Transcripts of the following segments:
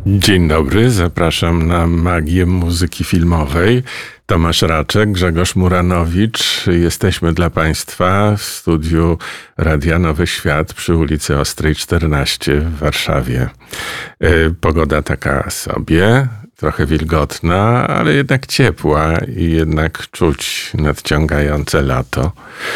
Dzień dobry, zapraszam na magię muzyki filmowej. Tomasz Raczek, Grzegorz Muranowicz. Jesteśmy dla Państwa w studiu Radia Nowy Świat przy ulicy Ostrej 14 w Warszawie. Pogoda taka sobie, trochę wilgotna, ale jednak ciepła i jednak czuć nadciągające lato.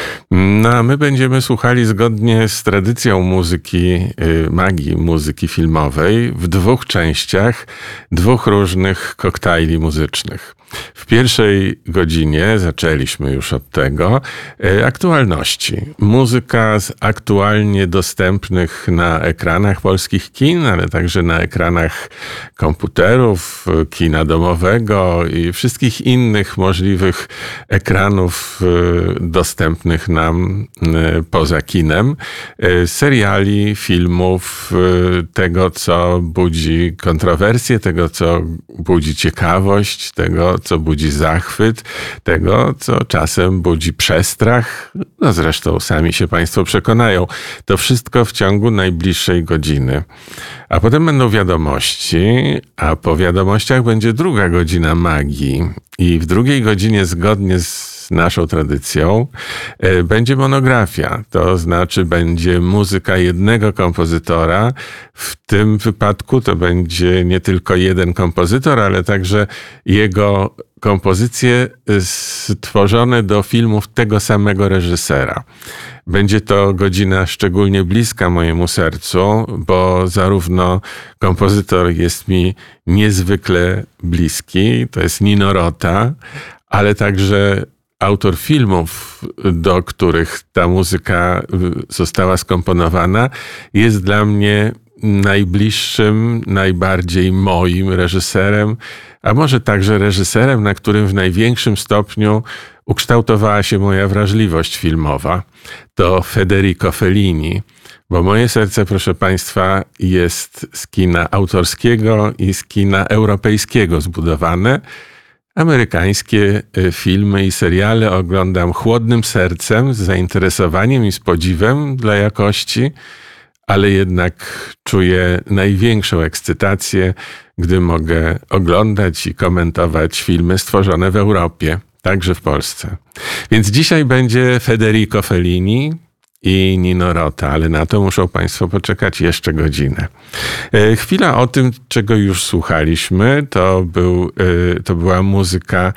No a my będziemy słuchali zgodnie z tradycją muzyki, magii muzyki filmowej w dwóch częściach, dwóch różnych koktajli muzycznych. W pierwszej godzinie, zaczęliśmy już od tego, aktualności. Muzyka z aktualnie dostępnych na ekranach polskich kin, ale także na ekranach komputerów, kina domowego i wszystkich innych możliwych ekranów dostępnych nam poza kinem. Seriali, filmów, tego co budzi kontrowersje, tego co budzi ciekawość, tego co budzi zachwyt, tego co czasem budzi przestrach. No zresztą sami się Państwo przekonają. To wszystko w ciągu najbliższej godziny. A potem będą wiadomości, a po wiadomościach będzie druga godzina magii. I w drugiej godzinie, zgodnie z naszą tradycją, będzie monografia. To znaczy będzie muzyka jednego kompozytora. W tym wypadku to będzie nie tylko jeden kompozytor, ale także jego kompozycje stworzone do filmów tego samego reżysera. Będzie to godzina szczególnie bliska mojemu sercu, bo zarówno kompozytor jest mi niezwykle bliski, to jest Nino Rota, ale także autor filmów, do których ta muzyka została skomponowana, jest dla mnie najbliższym, najbardziej moim reżyserem, a może także reżyserem, na którym w największym stopniu ukształtowała się moja wrażliwość filmowa. To Federico Fellini, bo moje serce, proszę Państwa, jest z kina autorskiego i z kina europejskiego zbudowane. Amerykańskie filmy i seriale oglądam chłodnym sercem, z zainteresowaniem i z podziwem dla jakości, ale jednak czuję największą ekscytację, gdy mogę oglądać i komentować filmy stworzone w Europie, także w Polsce. Więc dzisiaj będzie Federico Fellini i Nino Rota, ale na to muszą Państwo poczekać jeszcze godzinę. Chwila o tym, czego już słuchaliśmy, to była muzyka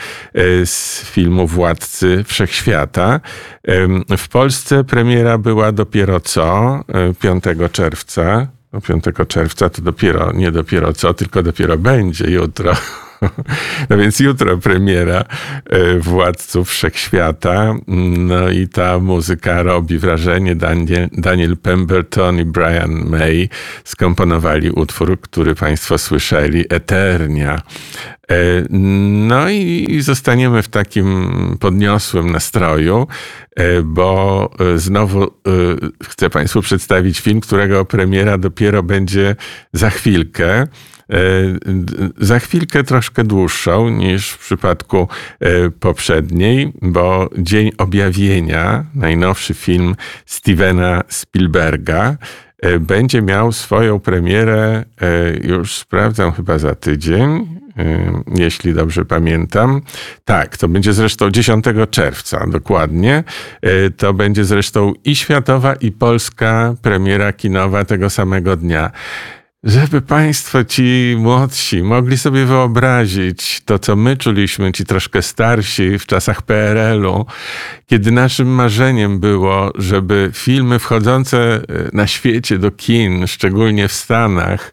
z filmu Władcy Wszechświata. W Polsce premiera była dopiero 5 czerwca. 5 czerwca to nie dopiero tylko dopiero będzie jutro. No więc jutro premiera Władców Wszechświata. No i ta muzyka robi wrażenie. Daniel Pemberton i Brian May skomponowali utwór, który Państwo słyszeli, Eternia. No i zostaniemy w takim podniosłym nastroju, bo znowu chcę Państwu przedstawić film, którego premiera dopiero będzie za chwilkę. Za chwilkę troszkę dłuższą niż w przypadku poprzedniej, bo Dzień Objawienia, najnowszy film Stevena Spielberga, będzie miał swoją premierę, już sprawdzam, chyba za tydzień, jeśli dobrze pamiętam. Tak, to będzie zresztą 10 czerwca, dokładnie. To będzie zresztą i światowa, i polska premiera kinowa tego samego dnia. Żeby Państwo, ci młodsi, mogli sobie wyobrazić to, co my czuliśmy, ci troszkę starsi w czasach PRL-u, kiedy naszym marzeniem było, żeby filmy wchodzące na świecie do kin, szczególnie w Stanach,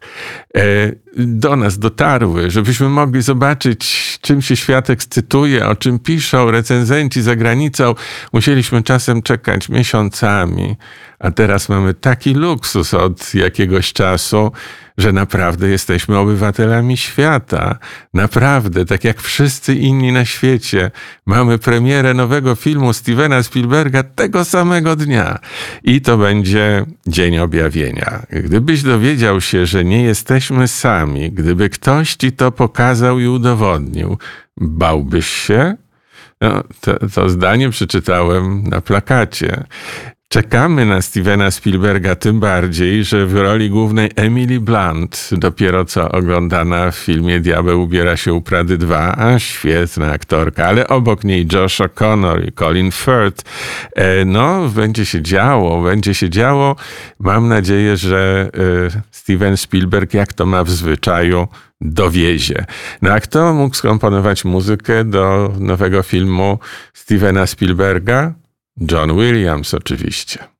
do nas dotarły, żebyśmy mogli zobaczyć, czym się świat ekscytuje, o czym piszą recenzenci za granicą. Musieliśmy czasem czekać miesiącami, a teraz mamy taki luksus od jakiegoś czasu, że naprawdę jesteśmy obywatelami świata. Naprawdę, tak jak wszyscy inni na świecie. Mamy premierę nowego filmu Stevena Spielberga tego samego dnia. I to będzie Dzień Objawienia. Gdybyś dowiedział się, że nie jesteśmy sami, gdyby ktoś ci to pokazał i udowodnił, bałbyś się? No, to zdanie przeczytałem na plakacie. Czekamy na Stevena Spielberga tym bardziej, że w roli głównej Emily Blunt, dopiero co oglądana w filmie Diabeł ubiera się u Prady 2, a świetna aktorka, ale obok niej Josh O'Connor i Colin Firth. No, będzie się działo. Mam nadzieję, że Steven Spielberg, jak to ma w zwyczaju, dowiezie. No a kto mógł skomponować muzykę do nowego filmu Stevena Spielberga? John Williams oczywiście.